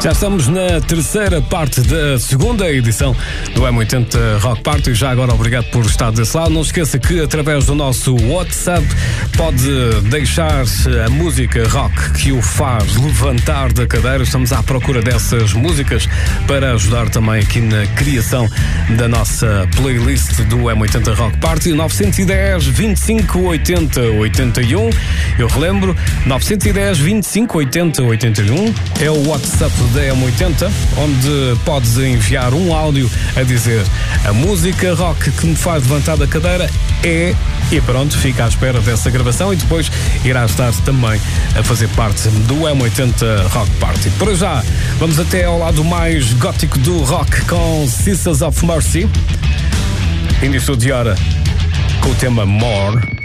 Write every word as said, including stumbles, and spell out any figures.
Já estamos na terceira parte da segunda edição do M oitenta Rock Party. Já agora, obrigado por estar desse lado. Não se esqueça que através do nosso WhatsApp pode deixar a música rock que o faz levantar da cadeira. Estamos à procura dessas músicas para ajudar também aqui na criação da nossa playlist do M oitenta Rock Party. nove um zero, vinte e cinco, oitenta, oitenta e um. Eu relembro, nove um zero, vinte e cinco, oitenta, oitenta e um é o WhatsApp da M oitenta, onde podes enviar um áudio a dizer a música rock que me faz levantar da cadeira é... E pronto, fica à espera dessa gravação e depois irá estar também a fazer parte do M oitenta Rock Party. Para já, vamos até ao lado mais gótico do rock com Sisters of Mercy. Início de hora com o tema More.